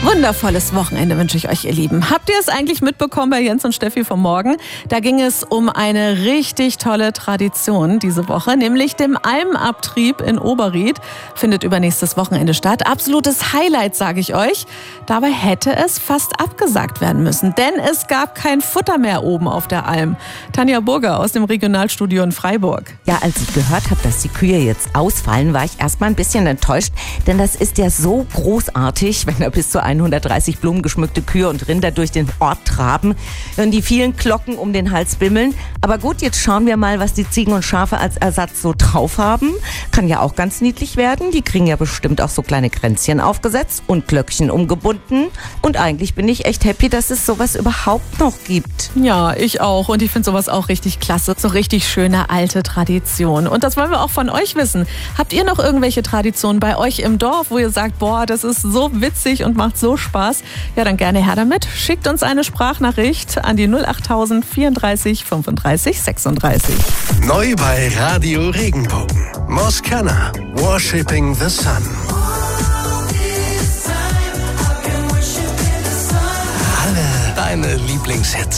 Wundervolles Wochenende wünsche ich euch, ihr Lieben. Habt ihr es eigentlich mitbekommen bei Jens und Steffi vom Morgen? Da ging es um eine richtig tolle Tradition diese Woche, nämlich dem Almabtrieb in Oberried. Findet übernächstes Wochenende statt. Absolutes Highlight, sage ich euch. Dabei hätte es fast abgesagt werden müssen, denn es gab kein Futter mehr oben auf der Alm. Tanja Burger aus dem Regionalstudio in Freiburg. Ja, als ich gehört habe, dass die Kühe jetzt ausfallen, war ich erstmal ein bisschen enttäuscht, denn das ist ja so großartig, wenn da bis zu 130 blumengeschmückte Kühe und Rinder durch den Ort traben und die vielen Glocken um den Hals bimmeln. Aber gut, jetzt schauen wir mal, was die Ziegen und Schafe als Ersatz so drauf haben. Kann ja auch ganz niedlich werden. Die kriegen ja bestimmt auch so kleine Kränzchen aufgesetzt und Glöckchen umgebunden. Und eigentlich bin ich echt happy, dass es sowas überhaupt noch gibt. Ja, ich auch. Und ich finde sowas auch richtig klasse. So richtig schöne alte Tradition. Und das wollen wir auch von euch wissen. Habt ihr noch irgendwelche Traditionen bei euch im Dorf, wo ihr sagt, boah, das ist so witzig und macht so Spaß? Ja, dann gerne her damit. Schickt uns eine Sprachnachricht an die 08000 34 35 36. Neu bei Radio Regenbogen. Moskana. Worshipping the Sun. Alle deine Lieblingshits.